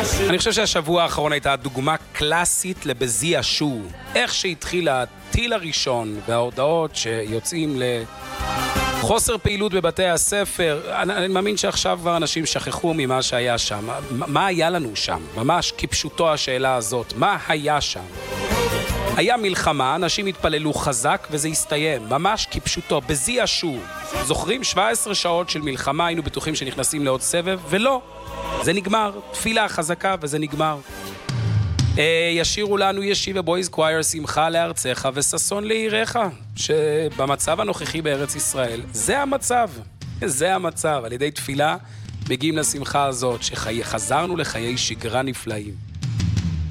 אני חושב שהשבוע האחרון הייתה דוגמה קלאסית לבזיע שו. איך שהתחיל הטיל הראשון וההודעות שיוצאים לחוסר פעילות בבתי הספר, אני מאמין שעכשיו כבר אנשים שכחו ממה שהיה שם. מה היה לנו שם? ממש כפשוטו השאלה הזאת. מה היה שם? היה מלחמה, אנשים התפללו חזק וזה הסתיים. ממש כפשוטו, בזיע שו. זוכרים 17 שעות של מלחמה, היינו בטוחים שנכנסים לעוד סבב, ולא. זה נגמר, תפילה חזקה וזה נגמר. ישירו לנו ישיבה בויז קווייר שמחה לארצך וששון לעירך, שבמצב הנוכחי בארץ ישראל, זה המצב. זה המצב. על ידי תפילה מגיעים לשמחה הזאת, שחזרנו לחיי שגרה נפלאים.